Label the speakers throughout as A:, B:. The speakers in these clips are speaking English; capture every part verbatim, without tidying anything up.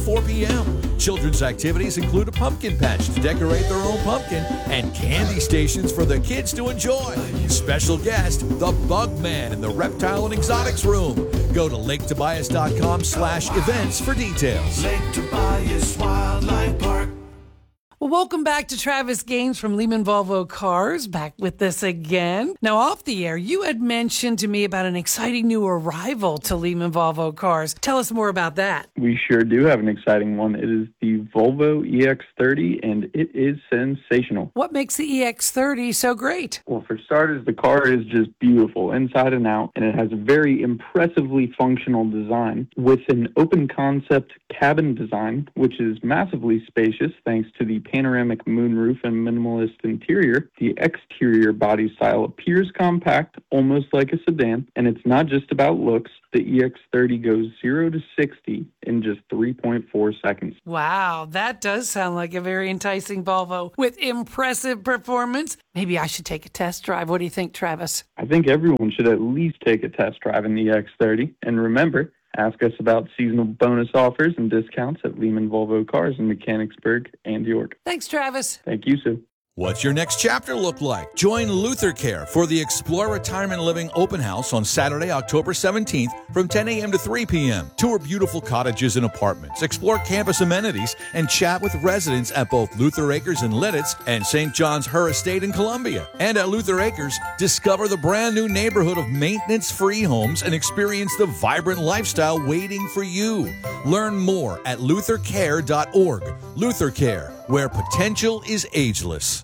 A: four p.m. Children's activities include a pumpkin patch to decorate their own pumpkin and candy stations for the kids to enjoy. Special guest, the Bug Man in the Reptile and Exotics Room. Go to lake tobias dot com slash events for details.
B: Lake Tobias Wildlife Park.
C: Well, welcome back to Travis Gaines from Lehman Volvo Cars, back with us again. Now, off the air, you had mentioned to me about an exciting new arrival to Lehman Volvo Cars. Tell us more about that.
D: We sure do have an exciting one. It is the Volvo E X thirty, and it is sensational.
C: What makes the E X thirty so great?
D: Well, for starters, the car is just beautiful inside and out, and it has a very impressively functional design with an open concept cabin design, which is massively spacious thanks to the panoramic moonroof and minimalist interior. The exterior body style appears compact, almost like a sedan, and it's not just about looks. The E X thirty goes zero to sixty in just three point four seconds.
C: Wow, that does sound like a very enticing Volvo with impressive performance. Maybe I should take a test drive. What do you think, Travis?
D: I think everyone should at least take a test drive in the E X thirty. And remember, ask us about seasonal bonus offers and discounts at Lehman Volvo Cars in Mechanicsburg and York.
C: Thanks, Travis.
D: Thank you, Sue.
A: What's your next chapter look like? Join Luther Care for the Explore Retirement Living Open House on Saturday, October seventeenth from ten a.m. to three p.m. Tour beautiful cottages and apartments, explore campus amenities, and chat with residents at both Luther Acres in Lidditz and Saint John's Her Estate in Columbia. And at Luther Acres, discover the brand new neighborhood of maintenance-free homes and experience the vibrant lifestyle waiting for you. Learn more at luther care dot org. Luther Care, where potential is ageless.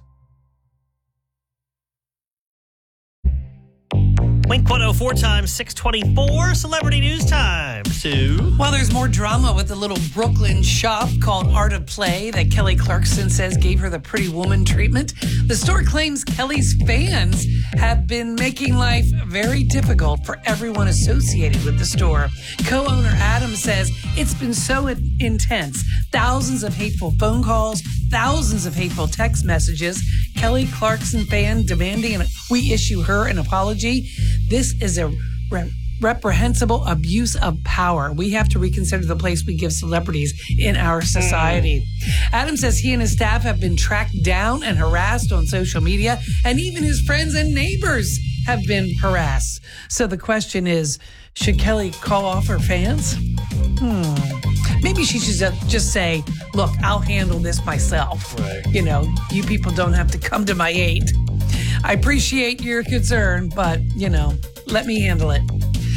E: Wink one oh four times six twenty-four, celebrity news time. Sue?
C: Well, there's more drama with the little Brooklyn shop called Art of Play that Kelly Clarkson says gave her the Pretty Woman treatment. The store claims Kelly's fans have been making life very difficult for everyone associated with the store. Co-owner Adam says it's been so intense. Thousands of hateful phone calls, thousands of hateful text messages. Kelly Clarkson fan demanding an, we issue her an apology. This is a re- reprehensible abuse of power. We have to reconsider the place we give celebrities in our society. Adam says he and his staff have been tracked down and harassed on social media, and even his friends and neighbors have been harassed. So the question is, should Kelly call off her fans? Hmm. Maybe she should just say, look, I'll handle this myself.
E: Right.
C: You know, you people don't have to come to my aid. I appreciate your concern, but, you know, let me handle it.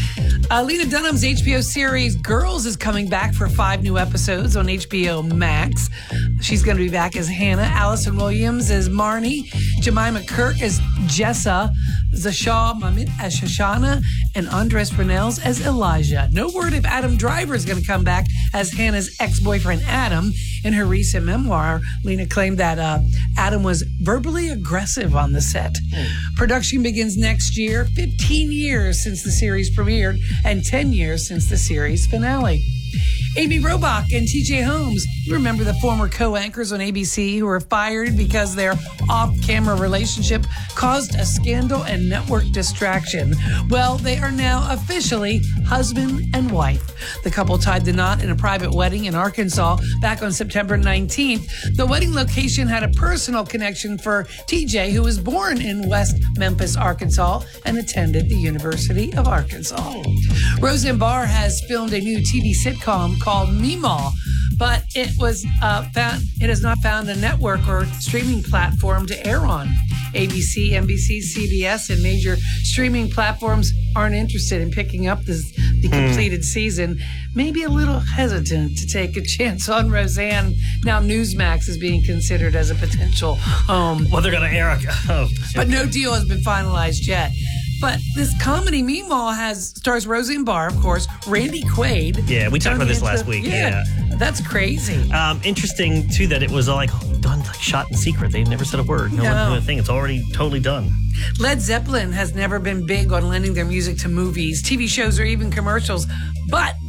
C: Uh, Lena Dunham's H B O series Girls is coming back for five new episodes on H B O Max. She's going to be back as Hannah, Allison Williams as Marnie, Jemima Kirk as Jessa, Zashaw Mamit as Shoshana, and Andres Brunels as Elijah. No word if Adam Driver is going to come back as Hannah's ex-boyfriend Adam. In her recent memoir, Lena claimed that uh, Adam was verbally aggressive on the set. Mm. Production begins next year, fifteen years since the series premiered, and ten years since the series finale. Amy Robach and T J Holmes, you remember the former co-anchors on A B C who were fired because their off-camera relationship caused a scandal and network distraction. Well, they are now officially husband and wife. The couple tied the knot in a private wedding in Arkansas back on September nineteenth. The wedding location had a personal connection for T J, who was born in West Memphis, Arkansas, and attended the University of Arkansas. Roseanne Barr has filmed a new T V sitcom called Meemaw, but it was uh, found. It has not found a network or streaming platform to air on. A B C, N B C, C B S, and major streaming platforms aren't interested in picking up this, the completed mm. season. Maybe a little hesitant to take a chance on Roseanne. Now Newsmax is being considered as a potential home.
E: Well, they're going to air it. Oh.
C: But no deal has been finalized yet. But this comedy, Meemaw, has stars Roseanne Barr, of course, Randy Quaid.
E: Yeah, we talked about this
C: into,
E: last week.
C: Yeah,
E: yeah.
C: That's crazy.
E: Um, interesting, too, that it was all like done, like shot in secret. They never said a word. No,
C: no.
E: one knew a thing. It's already totally done.
C: Led Zeppelin has never been big on lending their music to movies, T V shows, or even commercials. But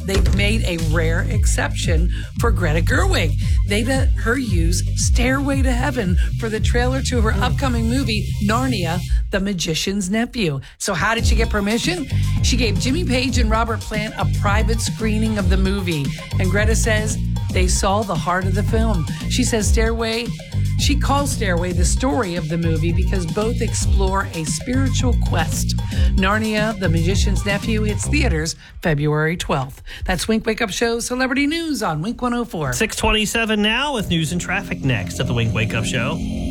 C: they've made a rare exception for Greta Gerwig. They let her use Stairway to Heaven for the trailer to her upcoming movie, Narnia, The Magician's Nephew. So how did she get permission? She gave Jimmy Page and Robert Plant a private screening of the movie. And Greta says they saw the heart of the film. She says Stairway... She calls Stairway the story of the movie because both explore a spiritual quest. Narnia, The Magician's Nephew, hits theaters February twelfth. That's Wink Wake Up Show Celebrity News on Wink one oh four.
E: six twenty-seven now with news and traffic next at the Wink Wake Up Show.